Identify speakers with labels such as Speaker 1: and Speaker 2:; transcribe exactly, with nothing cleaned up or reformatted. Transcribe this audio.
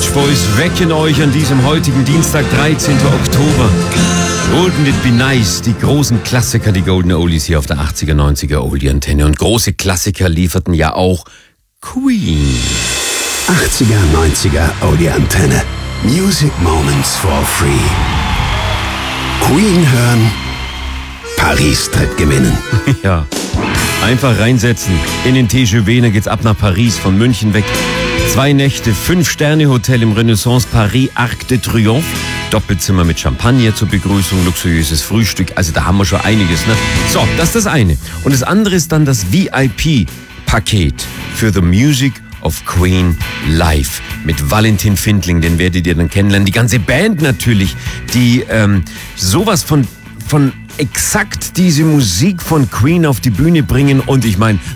Speaker 1: Beach Boys wecken euch an diesem heutigen Dienstag, dreizehnten Oktober. Wouldn't it be nice? Die großen Klassiker, die Golden Oldies hier auf der achtziger, neunziger Oldie-Antenne. Und große Klassiker lieferten ja auch Queen.
Speaker 2: achtziger, neunziger Oldie-Antenne. Music Moments for free. Queen hören, Paris tritt gewinnen.
Speaker 1: Ja, einfach reinsetzen. In den T G V, da geht's ab nach Paris, von München weg. Zwei Nächte, Fünf-Sterne-Hotel im Renaissance Paris, Arc de Triomphe. Doppelzimmer mit Champagner zur Begrüßung, luxuriöses Frühstück. Also da haben wir schon einiges, ne? So, das ist das eine. Und das andere ist dann das V I P-Paket für The Music of Queen live mit Valentin Findling, den werdet ihr dann kennenlernen. Die ganze Band natürlich, die ähm, sowas von, von exakt diese Musik von Queen auf die Bühne bringen. Und ich meine,